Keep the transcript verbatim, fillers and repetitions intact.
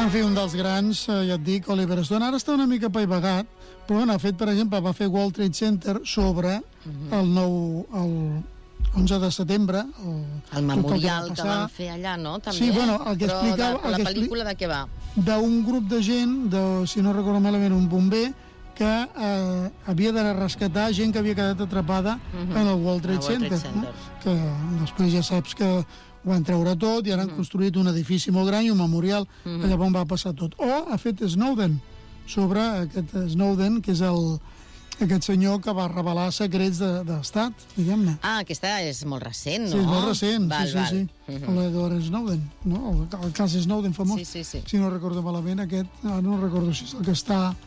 En fi, un dels grans, eh, ja et dic, Oliver Stone. Ara està una mica paivagat, però bueno, ha fet, per exemple, va fer World Trade Center sobre uh-huh. el nou... El onze de setembre. El, el memorial el que, que van fer allà, no? També. Sí, bueno, el que però explicava... De, la el que pel·lícula de què va? D'un grup de gent, de, si no recordo malament, un bomber, que eh, havia de rescatar gent que havia quedat atrapada uh-huh. en el World Trade, World Trade Center. Center. No? Que després ja saps que ho van treure tot i ara uh-huh. han construït un edifici molt gran i un memorial uh-huh. allà on va passar tot. O ha fet Snowden, sobre aquest Snowden, que és el, aquest senyor que va revelar secrets de, de l'estat, diguem-ne. Ah, aquesta és molt recent, no? Sí, és molt recent, val, sí, sí, val. sí. Uh-huh. L'Edward Snowden, no? El, el cas Snowden famós. Sí, sí, sí. Si no recordo malament, aquest, no recordo si és el que està